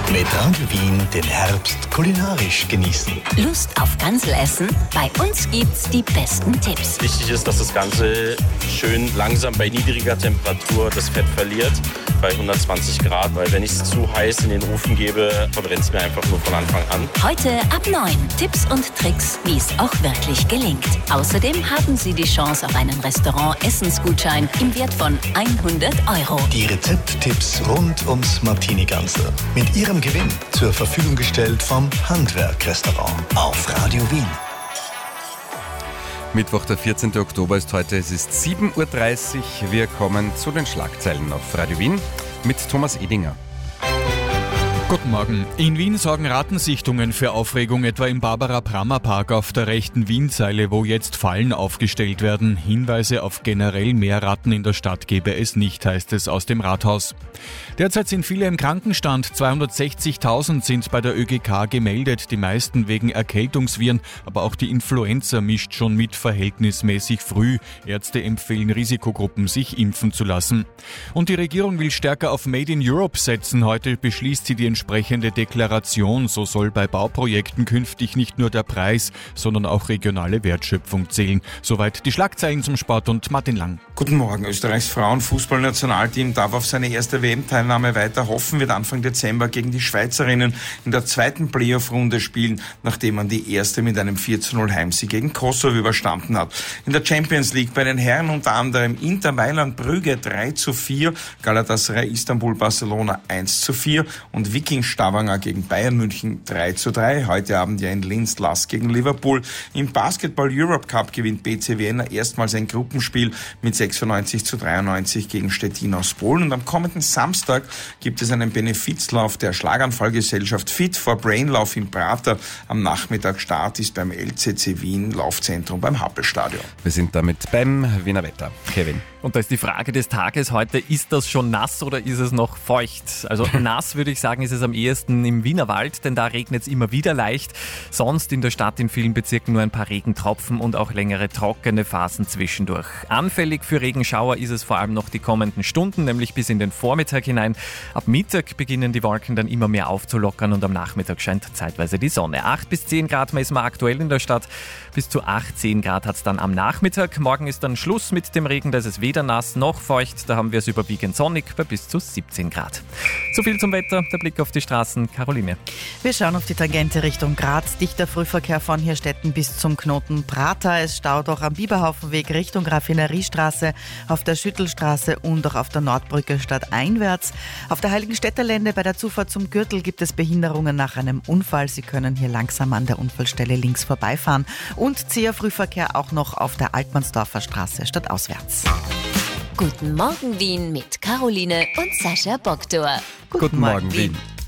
Mit Radio Wien den Herbst kulinarisch genießen. Lust auf Ganselessen? Bei uns gibt's die besten Tipps. Wichtig ist, dass das Ganze schön langsam bei niedriger Temperatur das Fett verliert, bei 120 Grad. Weil wenn ich es zu heiß in den Ofen gebe, verbrennt es mir einfach nur von Anfang an. Heute ab 9. Tipps und Tricks, wie es auch wirklich gelingt. Außerdem haben Sie die Chance auf einen Restaurant-Essensgutschein im Wert von 100 €. Die Rezepttipps rund ums Martini-Gansel. Mit Ihrem Gewinn zur Verfügung gestellt vom Handwerk-Restaurant auf Radio Wien. Mittwoch, der 14. Oktober ist heute. Es ist 7:30 Uhr. Wir kommen zu den Schlagzeilen auf Radio Wien mit Thomas Edinger. Guten Morgen. In Wien sorgen Rattensichtungen für Aufregung, etwa im Barbara-Brammer-Park auf der rechten Wienseile, wo jetzt Fallen aufgestellt werden. Hinweise auf generell mehr Ratten in der Stadt gebe es nicht, heißt es aus dem Rathaus. Derzeit sind viele im Krankenstand. 260.000 sind bei der ÖGK gemeldet, die meisten wegen Erkältungsviren, aber auch die Influenza mischt schon mit verhältnismäßig früh. Ärzte empfehlen Risikogruppen, sich impfen zu lassen. Und die Regierung will stärker auf Made in Europe setzen. Heute beschließt sie die entsprechende Deklaration. So soll bei Bauprojekten künftig nicht nur der Preis, sondern auch regionale Wertschöpfung zählen. Soweit die Schlagzeilen zum Sport und Martin Lang. Guten Morgen. Österreichs Frauenfußballnationalteam darf auf seine erste WM-Teilnahme weiter hoffen, wird Anfang Dezember gegen die Schweizerinnen in der zweiten Playoff-Runde spielen, nachdem man die erste mit einem 4:0 Heimsieg gegen Kosovo überstanden hat. In der Champions League bei den Herren unter anderem Inter Mailand Brügge 3:4, Galatasaray Istanbul Barcelona 1:4 und Viking Stavanger gegen Bayern München 3:3. Heute Abend ja in Linz Lask gegen Liverpool. Im Basketball Europe Cup gewinnt BC Vienna erstmals ein Gruppenspiel mit 96:93 gegen Stettin aus Polen. Und am kommenden Samstag gibt es einen Benefizlauf der Schlaganfallgesellschaft Fit for Brain Lauf in Prater. Am Nachmittag Start ist beim LCC Wien Laufzentrum beim Happelstadion. Wir sind damit beim Wiener Wetter. Kevin. Und da ist die Frage des Tages heute, ist das schon nass oder ist es noch feucht? Also nass würde ich sagen, ist es am ehesten im Wienerwald, denn da regnet es immer wieder leicht. Sonst in der Stadt in vielen Bezirken nur ein paar Regentropfen und auch längere trockene Phasen zwischendurch. Anfällig für Regenschauer ist es vor allem noch die kommenden Stunden, nämlich bis in den Vormittag hinein. Ab Mittag beginnen die Wolken dann immer mehr aufzulockern und am Nachmittag scheint zeitweise die Sonne. 8 bis 10 Grad messen wir aktuell in der Stadt. Bis zu 18 Grad hat es dann am Nachmittag. Morgen ist dann Schluss mit dem Regen, da ist es weder nass noch feucht. Da haben wir es überwiegend sonnig bei bis zu 17 Grad. So viel zum Wetter, der Blick auf die Straßen. Caroline. Wir schauen auf die Tangente Richtung Graz. Dichter Frühverkehr von Hirstetten bis zum Knoten Prater. Es staut auch am Biberhaufenweg Richtung Raffineriestraße, auf der Schüttelstraße und auch auf der Nordbrücke stadteinwärts. Auf der Heiligenstädterlände bei der Zufahrt zum Gürtel gibt es Behinderungen nach einem Unfall. Sie können hier langsam an der Unfallstelle links vorbeifahren. Und zäher Frühverkehr auch noch auf der Altmannsdorfer Straße stadtauswärts. Guten Morgen Wien mit Caroline und Sascha Bogdor. Guten Morgen, Wien.